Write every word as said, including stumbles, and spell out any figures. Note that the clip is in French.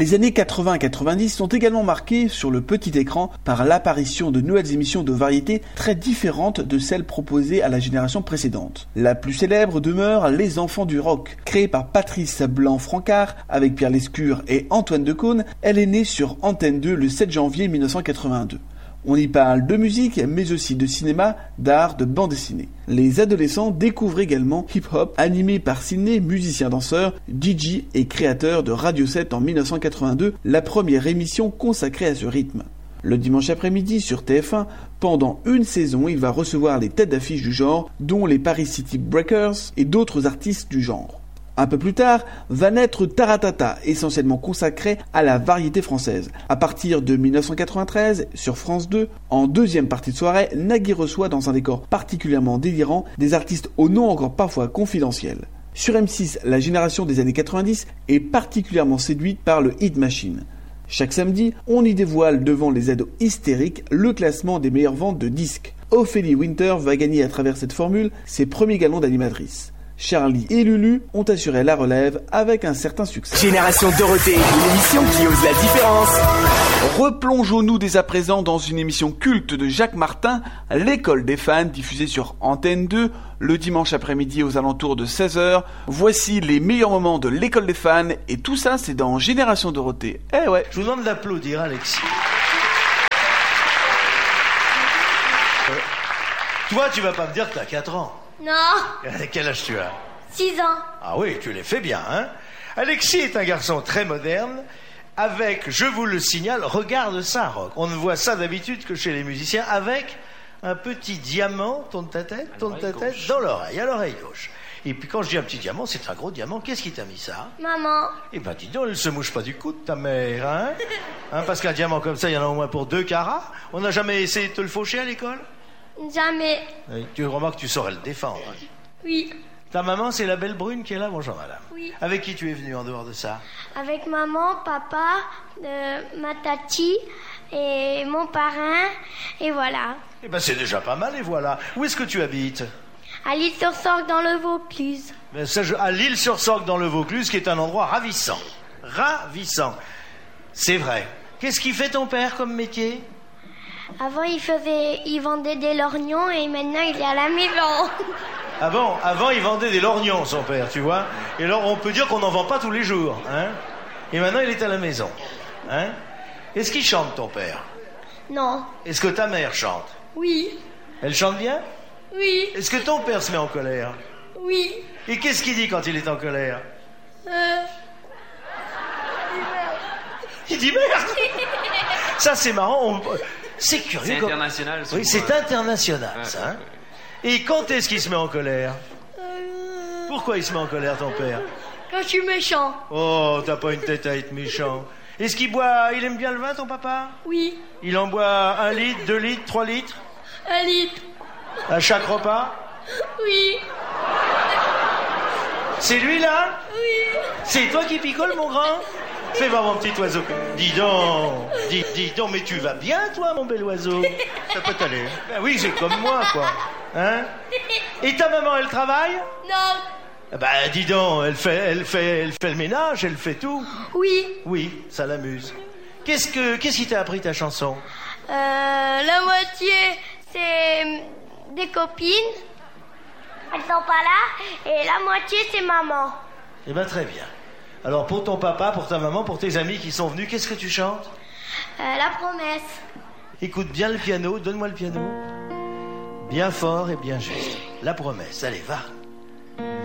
Les années quatre-vingts à quatre-vingt-dix sont également marquées sur le petit écran par l'apparition de nouvelles émissions de variété très différentes de celles proposées à la génération précédente. La plus célèbre demeure Les Enfants du Rock. Créée par Patrice Blanc-Francard avec Pierre Lescure et Antoine Decaune, elle est née sur Antenne deux le sept janvier mille neuf cent quatre-vingt-deux. On y parle de musique, mais aussi de cinéma, d'art, de bande dessinée. Les adolescents découvrent également hip-hop, animé par Sidney, musicien-danseur, D J et créateur de Radio sept en mille neuf cent quatre-vingt-deux, la première émission consacrée à ce rythme. Le dimanche après-midi sur T F un, pendant une saison, il va recevoir les têtes d'affiche du genre, dont les Paris City Breakers et d'autres artistes du genre. Un peu plus tard, va naître Taratata, essentiellement consacré à la variété française. À partir de mille neuf cent quatre-vingt-treize, sur France deux, en deuxième partie de soirée, Nagui reçoit dans un décor particulièrement délirant des artistes aux noms encore parfois confidentiels. Sur M six, la génération des années quatre-vingt-dix est particulièrement séduite par le Hit Machine. Chaque samedi, on y dévoile devant les ados hystériques le classement des meilleures ventes de disques. Ophélie Winter va gagner à travers cette formule ses premiers galons d'animatrice. Charlie et Lulu ont assuré la relève avec un certain succès. Génération Dorothée, une émission qui ose la différence. Replongeons-nous dès à présent dans une émission culte de Jacques Martin, L'école des fans, diffusée sur Antenne deux le dimanche après-midi aux alentours de seize heures. Voici les meilleurs moments de L'école des fans et tout ça c'est dans Génération Dorothée. Eh ouais. Je vous demande d'applaudir Alexis. Euh, toi tu vas pas me dire que t'as quatre ans. Non. Quel âge tu as? Six ans. Ah oui, tu les fais bien, hein? Alexis est un garçon très moderne, avec, je vous le signale, regarde ça, Rock. On ne voit ça d'habitude que chez les musiciens, avec un petit diamant, tourne ta tête, tourne ta tête, dans l'oreille, à l'oreille gauche. Et puis quand je dis un petit diamant, c'est un gros diamant. Qu'est-ce qui t'a mis ça? Maman. Eh ben dis donc, elle se mouche pas du cou de ta mère, hein? Hein, parce qu'un diamant comme ça, il y en a au moins pour deux carats. On n'a jamais essayé de te le faucher à l'école? Jamais. Et tu remarques, tu saurais le défendre. Oui. Ta maman, c'est la belle brune qui est là? Bonjour, madame. Oui. Avec qui tu es venue en dehors de ça? Avec maman, papa, euh, ma tati et mon parrain, et voilà. Eh ben, c'est déjà pas mal, et voilà. Où est-ce que tu habites? À l'île-sur-Sorgue, dans le Vaucluse. Ben, ça, je... À l'île-sur-Sorgue, dans le Vaucluse, qui est un endroit ravissant. Ravissant. C'est vrai. Qu'est-ce qu'il fait ton père comme métier? Avant, il faisait, il vendait des lorgnons et maintenant, il est à la maison. Avant, avant, il vendait des lorgnons, son père, tu vois. Et alors, on peut dire qu'on n'en vend pas tous les jours, hein. Et maintenant, il est à la maison, hein. Est-ce qu'il chante, ton père? Non. Est-ce que ta mère chante? Oui. Elle chante bien? Oui. Est-ce que ton père se met en colère? Oui. Et qu'est-ce qu'il dit quand il est en colère? Euh... Il dit merde. Ça, c'est marrant. On... C'est curieux. C'est comme... international. Oui, c'est euh... international, ouais, ça. ouais, Hein. ouais. Et quand est-ce qu'il se met en colère? Euh... Pourquoi il se met en colère, ton père? Quand je suis méchant. Oh, t'as pas une tête à être méchant. Est-ce qu'il boit... Il aime bien le vin, ton papa? Oui. Il en boit un litre, deux litres, trois litres? Un litre. À chaque repas? Oui. C'est lui, là? Oui. C'est toi qui picole, mon grand? Fais voir mon petit oiseau. Dis donc, dis, dis donc, mais tu vas bien, toi, mon bel oiseau? Ça peut t'aller. Ben oui, c'est comme moi, quoi. Hein? Et ta maman, elle travaille? Non. Ben, dis donc, elle fait, elle fait, elle fait le ménage, elle fait tout. Oui. Oui, ça l'amuse. Qu'est-ce que, qu'est-ce qui t'a appris ta chanson? Euh, la moitié, c'est des copines. Elles sont pas là. Et la moitié, c'est maman. Eh ben, très bien. Alors, pour ton papa, pour ta maman, pour tes amis qui sont venus, qu'est-ce que tu chantes? Euh, la promesse. Écoute bien le piano, donne-moi le piano. Bien fort et bien juste. La promesse, allez, va.